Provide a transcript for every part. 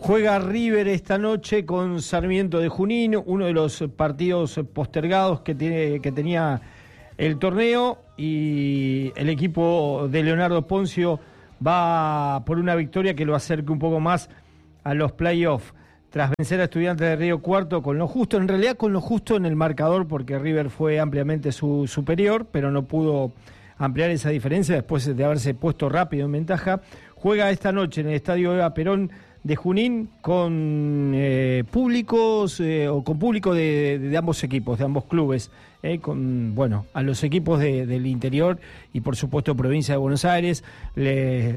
Juega River esta noche con Sarmiento de Junín, uno de los partidos postergados que tenía el torneo, y el equipo de Leonardo Ponzio va por una victoria que lo acerque un poco más a los playoffs. Tras vencer a Estudiantes de Río Cuarto con lo justo, en realidad con lo justo en el marcador, porque River fue ampliamente superior, pero no pudo ampliar esa diferencia después de haberse puesto rápido en ventaja. Juega esta noche en el Estadio Eva Perón de Junín con públicos o con público de ambos equipos, de ambos clubes, a los equipos del interior y por supuesto provincia de Buenos Aires les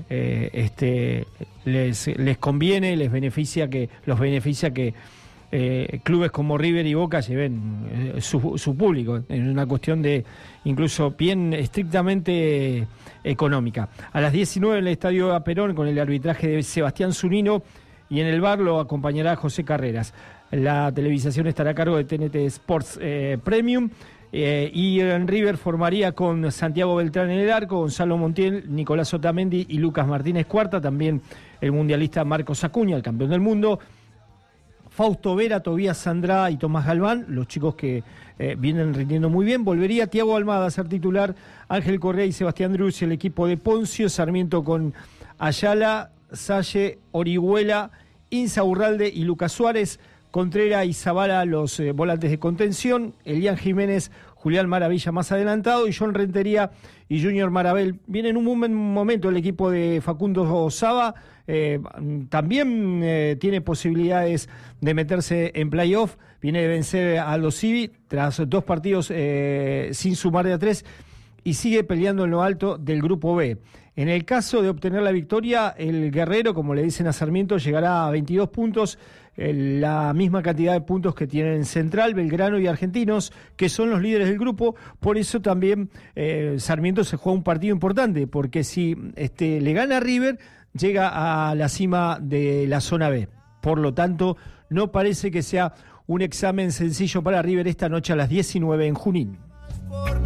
conviene, los beneficia que clubes como River y Boca lleven su público, en una cuestión de incluso bien estrictamente económica. A las 19 en el Estadio Eva Perón, con el arbitraje de Sebastián Zunino, y en el bar lo acompañará José Carreras. La televisación estará a cargo de TNT Sports Premium, y en River formaría con Santiago Beltrán en el arco, Gonzalo Montiel, Nicolás Otamendi y Lucas Martínez Cuarta, también el mundialista Marcos Acuña, el campeón del mundo, Fausto Vera, Tobías Sandrá y Tomás Galván, los chicos que vienen rindiendo muy bien. Volvería Thiago Almada a ser titular, Ángel Correa y Sebastián Druzzi, el equipo de Ponzio, Sarmiento con Ayala, Salle, Orihuela, Insaurralde y Lucas Suárez, Contreras y Zavala los volantes de contención, Elian Jiménez, Julián Maravilla más adelantado, y John Rentería y Junior Marabel. Viene en un buen momento el equipo de Facundo Saba, también tiene posibilidades de meterse en playoff, viene de vencer a los Civi tras 2 partidos sin sumar de a 3, y sigue peleando en lo alto del grupo B. En el caso de obtener la victoria, el Guerrero, como le dicen a Sarmiento, llegará a 22 puntos, la misma cantidad de puntos que tienen Central, Belgrano y Argentinos, que son los líderes del grupo. Por eso también Sarmiento se juega un partido importante, porque si le gana a River, llega a la cima de la zona B. Por lo tanto, no parece que sea un examen sencillo para River esta noche a las 19 en Junín.